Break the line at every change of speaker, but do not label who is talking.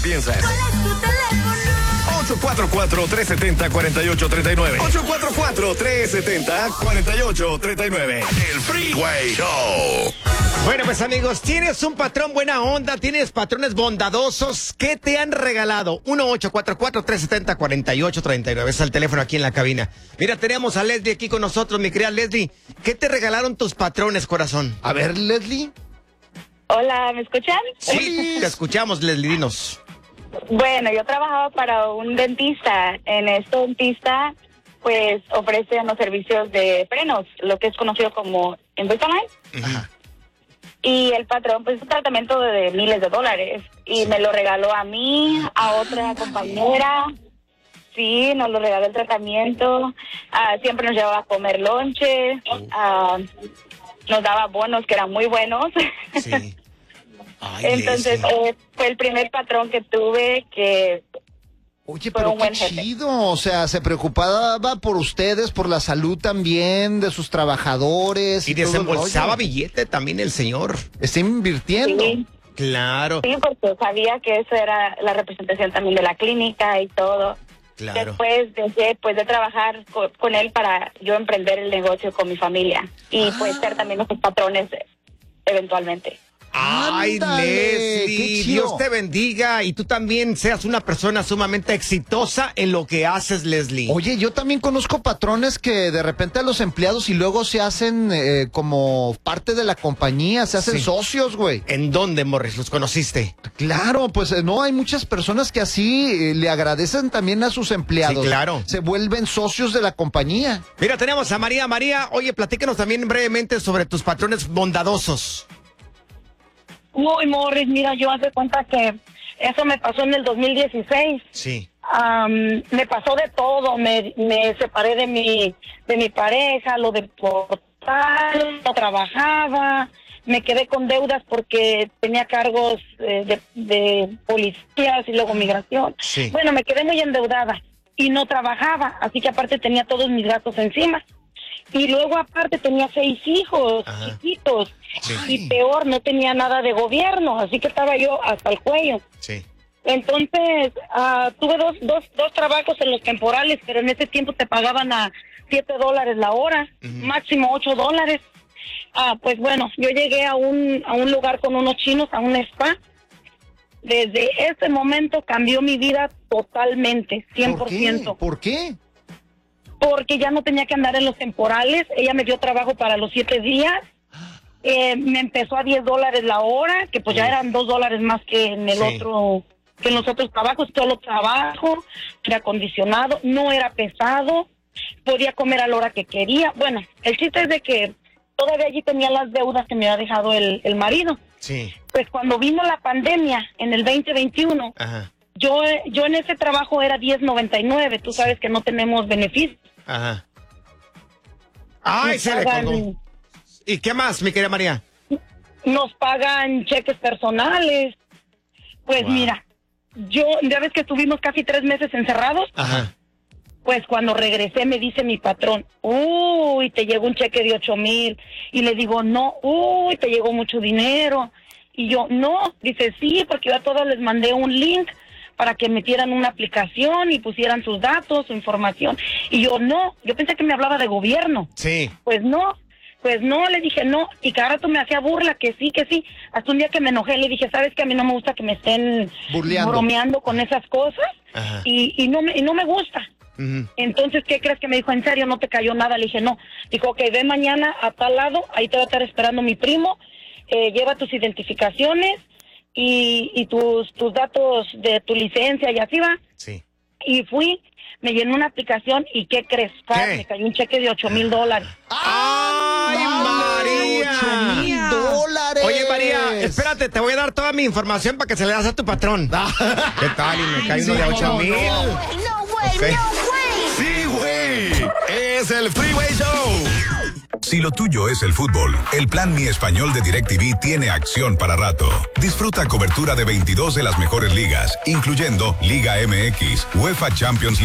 piensas.
¿Cuál es tu teléfono?
844-370-4839. 844-370-4839. El Freeway Show.
Bueno, pues amigos, ¿tienes un patrón buena onda? ¿Tienes patrones bondadosos? ¿Qué te han regalado? 1-844-370-4839. Es el teléfono aquí en la cabina. Mira, tenemos a Leslie aquí con nosotros, mi querida Leslie. ¿Qué te regalaron tus patrones, corazón?
A ver, Leslie.
Hola, ¿me escuchan?
Sí, te escuchamos, Leslie, dinos.
Bueno, yo trabajaba para un dentista. En este dentista, pues, ofrece unos servicios de frenos, lo que es conocido como Invisalign.
Ajá.
Y el patrón, pues, es un tratamiento de miles de dólares. Y me lo regaló a mí, a otra compañera. Sí, nos lo regaló el tratamiento. Siempre nos llevaba a comer lonche. Nos daba bonos que eran muy buenos.
Sí. Ay,
Entonces, fue el primer patrón que tuve que...
Oye,
fue
pero
un
qué
buen jefe.
chido. O sea, se preocupaba por ustedes, por la salud también, de sus trabajadores.
Y
todo el
desembolsaba
rollo.
billete también el señor.
Está invirtiendo.
Sí.
Claro,
Sí, porque sabía que eso era la representación también de la clínica y todo.
claro.
Después dejé pues de trabajar con él para yo emprender el negocio con mi familia y pues ser también nuestros patrones eventualmente.
Ay,
Ándale, qué
Leslie,
chido.
Dios te bendiga y tú también seas una persona sumamente exitosa en lo que haces, Leslie.
Oye, yo también conozco patrones que de repente a los empleados y luego se hacen como parte de la compañía, se hacen
Sí.
socios, güey.
¿En dónde, Morris, los conociste?
Claro, pues no, hay muchas personas que así le agradecen también a sus empleados.
Sí, claro.
Se vuelven socios de la compañía.
Mira, tenemos a María. María, oye, platícanos también brevemente sobre tus patrones bondadosos.
Uy, Morris, mira, yo hace cuenta que eso me pasó en el 2016.
Sí.
Me pasó de todo, me separé de mi pareja, lo deportaron, no trabajaba, me quedé con deudas porque tenía cargos de policías y luego migración.
Sí.
Bueno, me quedé muy endeudada y no trabajaba, así que aparte tenía todos mis gastos encima. Y luego aparte tenía 6 hijos
Ajá.
chiquitos.
Sí.
Y peor, no tenía nada de gobierno, así que estaba yo hasta el cuello.
Sí.
Entonces, tuve dos trabajos en los temporales, pero en ese tiempo te pagaban a $7 la hora, máximo $8. Pues bueno, yo llegué a un lugar con unos chinos, a un spa. Desde ese momento cambió mi vida totalmente, 100%.
¿Por qué?
Porque ya no tenía que andar en los temporales. Ella me dio trabajo para los 7 días. Me empezó a $10 la hora, que pues ya eran $2 más que en el
Sí.
otro, que en los otros trabajos. Solo trabajo, era acondicionado, no era pesado, podía comer a la hora que quería. Bueno, el chiste es de que todavía allí tenía las deudas que me había dejado el marido.
Sí.
Pues cuando vino la pandemia en el 2021,
Ajá.
yo en ese trabajo era $10.99. Tú sabes que no tenemos beneficios.
Ajá. Ay,
Nos
se le
pagan-
colgó. ¿Y qué más, mi querida María?
Nos pagan cheques personales. Pues
Wow.
mira, ya ves que estuvimos casi 3 meses encerrados.
Ajá.
Pues cuando regresé me dice mi patrón, uy, te llegó un cheque de 8,000. Y le digo, no, uy, te llegó mucho dinero. Y yo, no, dice, sí, porque yo a todos les mandé un link para que metieran una aplicación y pusieran sus datos, su información. Y yo, no, yo pensé que me hablaba de gobierno.
Sí.
Pues no, le dije no, y cada rato me hacía burla, que sí. Hasta un día que me enojé, le dije, ¿sabes que a mí no me gusta que me estén
Burleando.
bromeando con esas cosas?
Ajá.
Y no me gusta.
Ujú.
Entonces, ¿qué crees que me dijo? ¿En serio no te cayó nada? Le dije, no. Dijo, ok, ve mañana a tal lado, ahí te va a estar esperando mi primo, lleva tus identificaciones y tus datos de tu licencia y así va.
Sí.
Y fui, me llenó una aplicación y ¿qué crees?
¿Qué?
Me cayó un cheque de $8,000.
¡Ay, María!
$8,000.
Oye, María, espérate, te voy a dar toda mi información para que se le das a tu patrón. ¿Qué tal? Y me cae uno de 8,000.
No, güey,
Ok.
no, güey.
Sí, güey. Es el Freeway Show.
Si lo tuyo es el fútbol, el plan Mi Español de DirecTV tiene acción para rato. Disfruta cobertura de 22 de las mejores ligas, incluyendo Liga MX, UEFA Champions League.